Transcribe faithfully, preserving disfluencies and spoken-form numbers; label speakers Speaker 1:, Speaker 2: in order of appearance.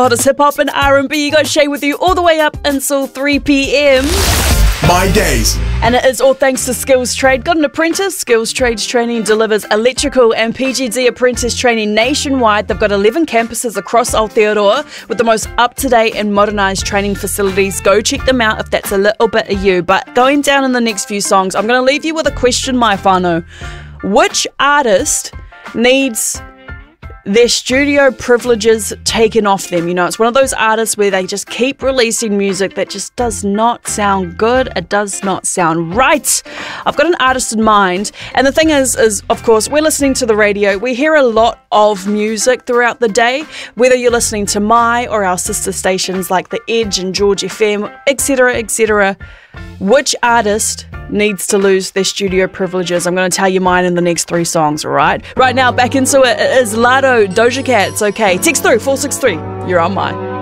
Speaker 1: hottest hip-hop and R and B. You got Shay with you all the way up until three p.m.
Speaker 2: My days.
Speaker 1: And it is all thanks to Skills Trade. Got an apprentice? Skills Trades Training delivers electrical and P G D apprentice training nationwide. They've got eleven campuses across Aotearoa with the most up-to-date and modernised training facilities. Go check them out if that's a little bit of you. But going down in the next few songs, I'm going to leave you with a question, my whānau. Which artist needs their studio privileges taken off them? You know, it's one of those artists where they just keep releasing music that just does not sound good. It does not sound right. I've got an artist in mind. And the thing is, is of course, we're listening to the radio. We hear a lot of music throughout the day, whether you're listening to My or our sister stations like The Edge and George F M, et cetera, et cetera. Which artist needs to lose their studio privileges? I'm going to tell you mine in the next three songs, all right? Right now, back into it, it is Lado, Doja Cat. It's okay. Text through four six three. You're on mine.